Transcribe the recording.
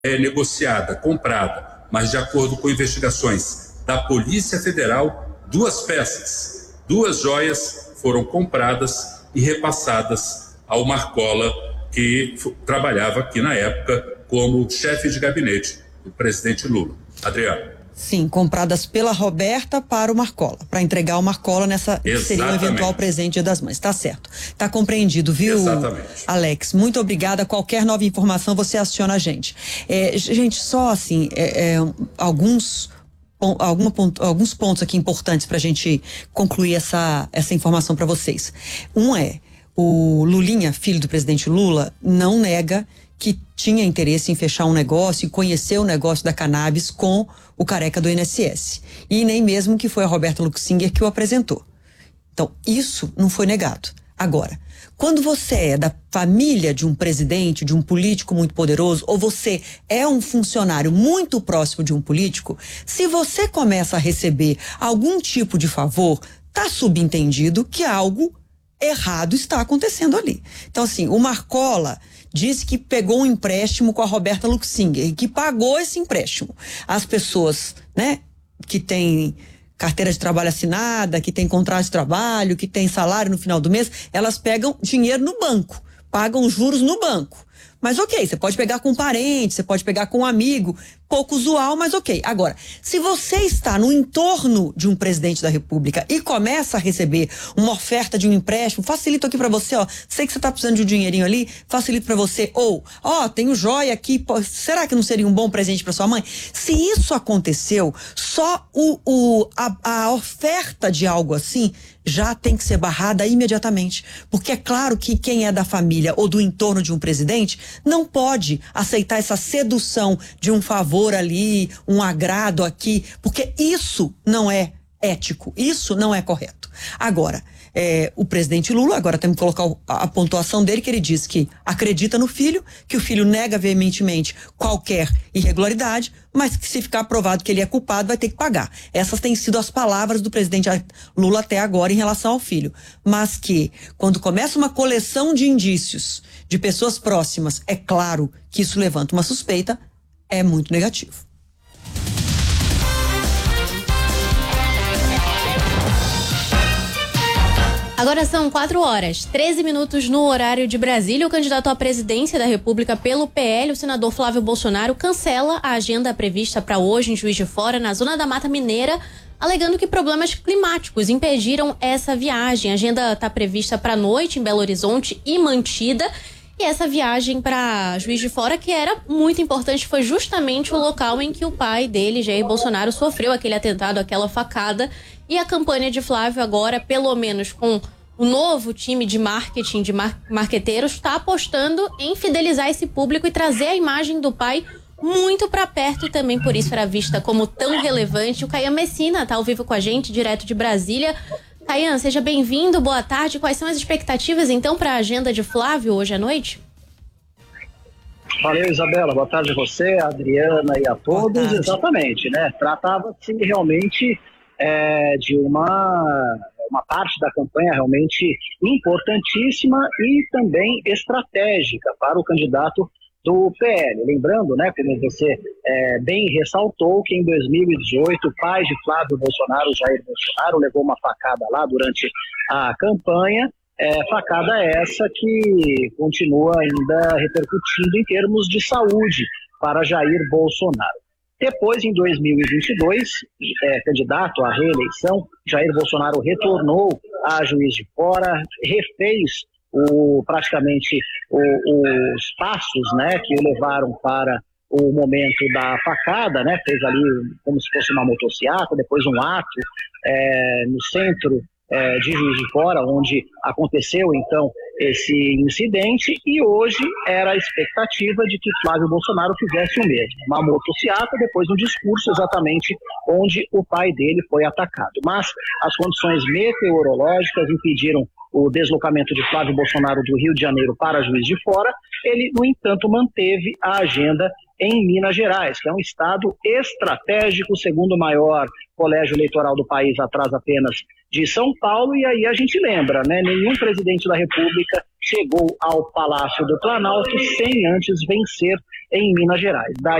negociada, comprada, mas de acordo com investigações da Polícia Federal, 2 peças, 2 joias foram compradas e repassadas ao Marcola, que trabalhava aqui na época como chefe de gabinete do presidente Lula. Adriano. Sim, compradas pela Roberta para o Marcola, para entregar ao Marcola nessa que seria um eventual presente Dia das Mães. Tá certo. Tá compreendido, viu, Exatamente. Alex? Muito obrigada. Qualquer nova informação você aciona a gente. Gente, só assim, alguns pontos aqui importantes para a gente concluir essa informação para vocês. O Lulinha, filho do presidente Lula, não nega que tinha interesse em fechar um negócio e conhecer o negócio da cannabis com o careca do INSS. E nem mesmo que foi a Roberta Luxinger que o apresentou. Então, isso não foi negado. Agora, quando você é da família de um presidente, de um político muito poderoso, ou você é um funcionário muito próximo de um político, se você começa a receber algum tipo de favor, tá subentendido que algo errado está acontecendo ali. Então, assim, o Marcola disse que pegou um empréstimo com a Roberta Luxinger e que pagou esse empréstimo. As pessoas, né, que têm carteira de trabalho assinada, que têm contrato de trabalho, que têm salário no final do mês, elas pegam dinheiro no banco, pagam juros no banco. Mas ok, você pode pegar com um parente, você pode pegar com um amigo, pouco usual, mas ok. Agora, se você está no entorno de um presidente da República e começa a receber uma oferta de um empréstimo, facilito aqui pra você, ó, sei que você tá precisando de um dinheirinho ali, facilito pra você, ou, ó, tenho joia aqui, será que não seria um bom presente pra sua mãe? Se isso aconteceu, só a oferta de algo assim já tem que ser barrada imediatamente, porque é claro que quem é da família ou do entorno de um presidente não pode aceitar essa sedução de um favor ali, um agrado aqui, porque isso não é ético, isso não é correto. Agora, o presidente Lula, agora temos que colocar a pontuação dele, que ele diz que acredita no filho, que o filho nega veementemente qualquer irregularidade, mas que se ficar provado que ele é culpado, vai ter que pagar. Essas têm sido as palavras do presidente Lula até agora em relação ao filho. Mas que, quando começa uma coleção de indícios de pessoas próximas, é claro que isso levanta uma suspeita, é muito negativo. Agora são 4h13 no horário de Brasília. O candidato à presidência da República pelo PL, o senador Flávio Bolsonaro, cancela a agenda prevista para hoje em Juiz de Fora, na zona da Mata Mineira, alegando que problemas climáticos impediram essa viagem. A agenda está prevista para a noite em Belo Horizonte e mantida. E essa viagem para Juiz de Fora, que era muito importante, foi justamente o local em que o pai dele, Jair Bolsonaro, sofreu aquele atentado, aquela facada. E a campanha de Flávio agora, pelo menos com o novo time de marketing, de marqueteiros, está apostando em fidelizar esse público e trazer a imagem do pai muito para perto, e também por isso era vista como tão relevante. O Caian Messina está ao vivo com a gente, direto de Brasília. Caian, seja bem-vindo, boa tarde. Quais são as expectativas, então, para a agenda de Flávio hoje à noite? Valeu, Isabela. Boa tarde a você, a Adriana e a todos. Exatamente, né? Tratava-se realmente de uma parte da campanha realmente importantíssima e também estratégica para o candidato do PL. Lembrando, né, como você bem ressaltou, que em 2018 o pai de Flávio Bolsonaro, Jair Bolsonaro, levou uma facada lá durante a campanha, facada essa que continua ainda repercutindo em termos de saúde para Jair Bolsonaro. Depois, em 2022, candidato à reeleição, Jair Bolsonaro retornou a Juiz de Fora, refez praticamente os passos, né, que o levaram para o momento da facada, né, fez ali como se fosse uma motociata, depois um ato no centro de Juiz de Fora, onde aconteceu então esse incidente, e hoje era a expectativa de que Flávio Bolsonaro fizesse o mesmo, uma motociata, depois um discurso exatamente onde o pai dele foi atacado. Mas as condições meteorológicas impediram o deslocamento de Flávio Bolsonaro do Rio de Janeiro para Juiz de Fora. Ele, no entanto, manteve a agenda em Minas Gerais, que é um estado estratégico, segundo o maior colégio eleitoral do país, atrás apenas de São Paulo. E aí a gente lembra, né? Nenhum presidente da República chegou ao Palácio do Planalto sem antes vencer em Minas Gerais.